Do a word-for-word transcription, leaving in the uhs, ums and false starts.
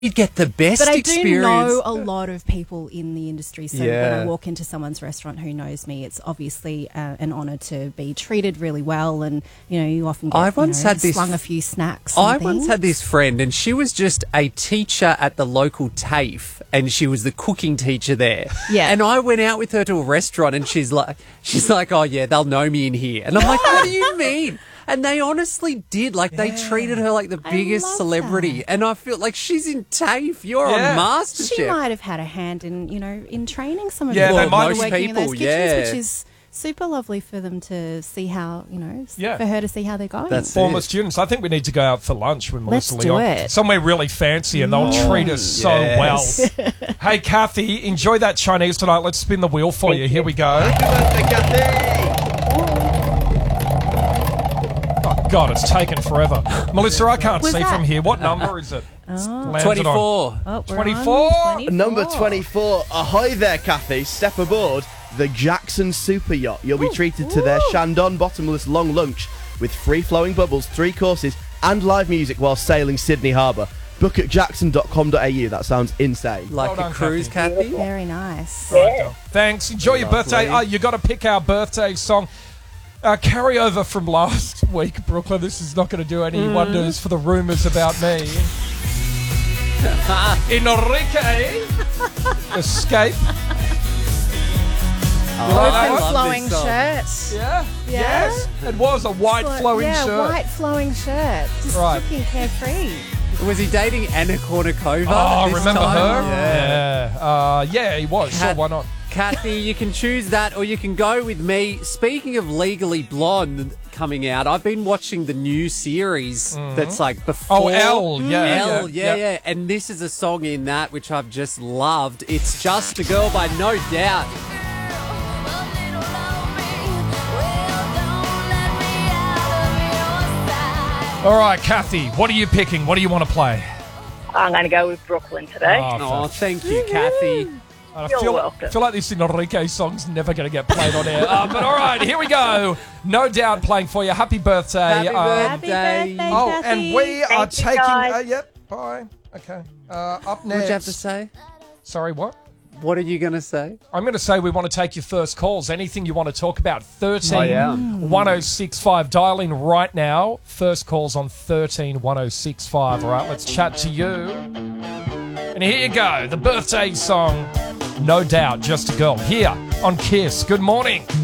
You'd get the best But I experience. do know a lot of people in the industry, so Yeah. when I walk into someone's restaurant who knows me, it's obviously uh, an honour to be treated really well, and you know, you often get I once you know, had this- slung a few snacks. I and once things. had this friend, and she was just a teacher at the local TAFE, and she was the cooking teacher there. Yeah. And I went out with her to a restaurant, and she's like, she's like, oh yeah, they'll know me in here. And I'm like, what do you mean? And they honestly did. Like, they treated her like the I biggest love celebrity. that. And I feel like she's in TAFE. You're Yeah. on MasterChef. She might have had a hand in, you know, in training some of Yeah, the they people might- working Most in those people, kitchens, yeah. which is super lovely for them to see how, you know, s- Yeah. for her to see how they're going. That's Former it. students. I think we need to go out for lunch with Let's Melissa do Leon. it. Somewhere really fancy, and they'll treat us so Yes. well. Hey, Kathy, enjoy that Chinese tonight. Let's spin the wheel for you. Here we go. Oh, God, it's taken forever. Melissa, I can't Was see that- from here. What number is it? It's landed on- twenty-four. Oh, we're twenty-four? on twenty-four. Number twenty-four. Ahoy there, Kathy. Step aboard the Jackson Super Yacht. You'll be treated to their Shandon bottomless long lunch with free-flowing bubbles, three courses, and live music while sailing Sydney Harbour. Book at jackson dot com dot a u. That sounds insane. Like Well done, a cruise, Kathy. Kathy. Very nice. Thanks. Enjoy your birthday. Lovely. Oh, you got to pick our birthday song. Uh, carryover from last week, Brooklyn. This is not going to do any Mm. wonders for the rumours about me. Enrique Escape. Oh, You like that I one? love flowing this song. shirt. Yeah. Yeah? Yes. It was a white Like, flowing yeah, shirt. white flowing shirt. Just Right. looking carefree. Was he dating Anna Kournikova? Oh, this remember time? her? Yeah. Yeah. Uh, yeah, he was. Sure, Kat- why not? Kathy, you can choose that or you can go with me. Speaking of Legally Blonde coming out, I've been watching the new series that's like before. Oh, L. Yeah, L, yeah, yeah, yeah. yeah. And this is a song in that which I've just loved. It's Just a Girl by No Doubt. All right, Kathy, what are you picking? What do you want to play? I'm going to go with Brooklyn today. Oh, thank you, Kathy. I You're feel, welcome. feel like this Enrique song's never going to get played on air. Uh, but all right, here we go. No Doubt playing for you. Happy birthday. Happy Um, Happy Day. birthday, Oh, Kathy. and we are Thank you, taking... guys. Uh, yep, bye. Okay. Uh, up What next... did you have to say? Sorry, what? What are you going to say? I'm going to say we want to take your first calls. Anything you want to talk about. thirteen Oh, yeah. one oh six five. Dial in right now. First calls on thirteen one oh six five. All right, let's chat to you. And here you go. The birthday song, No Doubt, Just a Girl. Here on Kiss. Good morning.